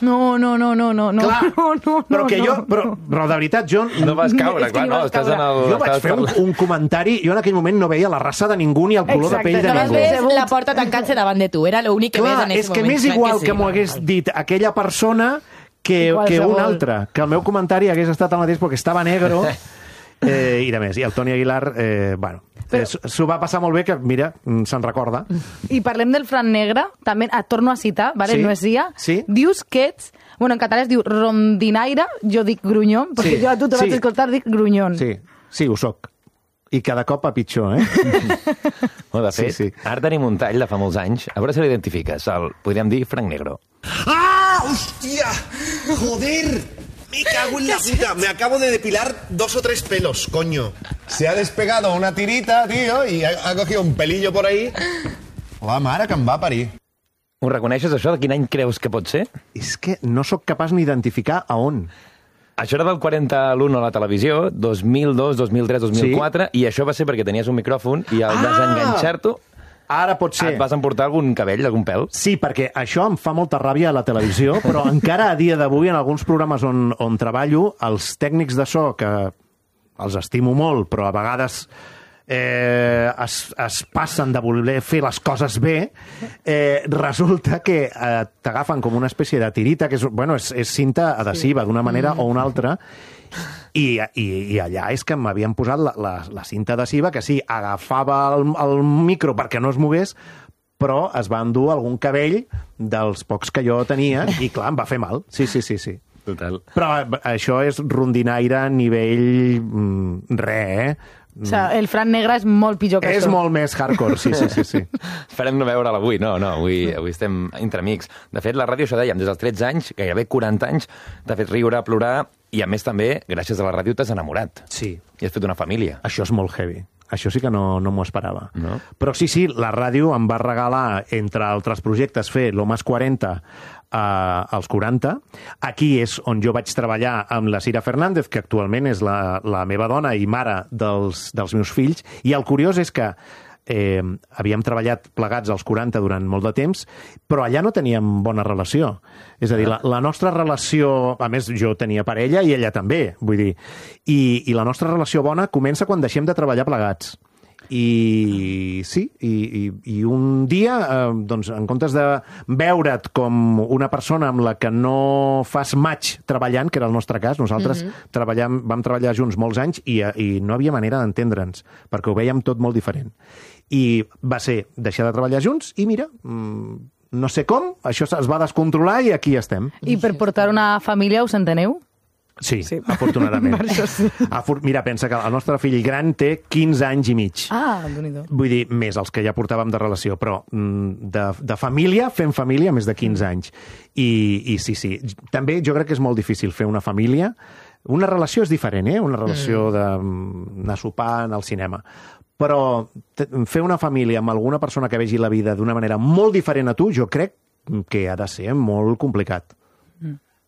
No. Clar, però que jo... Però de veritat, jo... No vas caure, clar, no, estàs en el... Jo vaig fer un comentari, jo en aquell moment no veia la raça de ningú ni el color de pell de Només ningú. ves la porta tancant-se davant de tu, era l'únic que ves Clar, en és aquest que moment. m'és igual que m'ho hagués dit aquella persona que un altre, que el meu comentari hagués estat el mateix perquè estava negro i de més. I el Toni Aguilar, s'ho va passar molt bé, que mira, se'n recorda. I parlem del Fran Negre, també et torno a citar, vale? Sí. No és dia. Sí. Dius que ets... Bueno, en català es diu rondinaire, jo dic grunyon, perquè jo a tu te vaig escoltar, dic grunyon. Sí, ho soc. I cada cop a pitjor, De fet, ara tenim un tall de fa molts anys. A veure si l'identifiques. Podríem dir Frank Negro. ¡Ah! ¡Hostia! ¡Joder! Me cago en la puta. Me acabo de depilar 2 o 3 pelos, coño. Se ha despegado una tirita, tío, y ha cogido un pelillo por ahí. La mare que em va parir. Ho reconeixes, això? De quin any creus que pot ser? És que no sóc capaç ni d'identificar a on. Això era del 40 a l'1 a la televisió, 2002, 2003, 2004, i això va ser perquè tenies un micròfon i al desenganxar-t'ho ara pot ser. Et vas emportar algun cabell, algun pèl? Sí, perquè això em fa molta ràbia a la televisió, però encara a dia d'avui, en alguns programes on treballo, els tècnics de so, que els estimo molt, però a vegades es passen de voler fer les coses bé, resulta que t'agafen com una espècie de tirita, que és cinta adhesiva d'una manera o una altra, i allà és que m'havien posat la cinta adhesiva, que sí, agafava el micro perquè no es mogués, però es va endur algun cabell dels pocs que jo tenia, i clar, em va fer mal. Sí. Total. Però això és rondinaire a nivell O sigui, el Fran Negre és molt pitjor que és això. molt més hardcore, sí. Esperem no veure'l avui, no, avui estem entre amics. De fet, la ràdio, això dèiem, des dels 13 anys, gairebé 40 anys, t'ha fet riure, plorar, i a més també, gràcies a la ràdio, t'has enamorat. Sí. I has fet una família. Això és molt heavy. Això sí que no m'ho esperava. No? Però sí, la ràdio em va regalar, entre altres projectes, fer lo Más 40 als 40. Aquí és on jo vaig treballar amb la Cira Fernández, que actualment és la meva dona i mare dels meus fills. I el curiós és que havíem treballat plegats als 40 durant molt de temps, però allà no teníem bona relació. És a dir, la nostra relació... A més, jo tenia parella i ella també, vull dir. I la nostra relació bona comença quan deixem de treballar plegats. I sí, i un dia, doncs, en comptes de veure't com una persona amb la que no fas match treballant, que era el nostre cas, nosaltres vam treballar junts molts anys i no havia manera d'entendre'ns, perquè ho vèiem tot molt diferent. I va ser deixar de treballar junts i mira, no sé com, això es va descontrolar i aquí estem. I per portar una família us enteneu? Sí, afortunadament. Mira, pensa que el nostre fill gran té 15 anys i mig. Déu-n'hi-do. Vull dir, més els que ja portàvem de relació, però de família, fem família més de 15 anys. I sí. També jo crec que és molt difícil fer una família. Una relació és diferent, Una relació d'anar a sopar, anar al cinema. Però fer una família amb alguna persona que vegi la vida d'una manera molt diferent a tu, jo crec que ha de ser molt complicat.